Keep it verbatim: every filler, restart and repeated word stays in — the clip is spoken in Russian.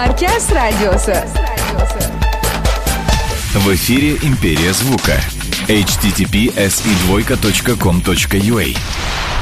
Markez Radyosu. В эфире «Империя звука». эйч ти ти пи эс и двойка точка ком точка ю а.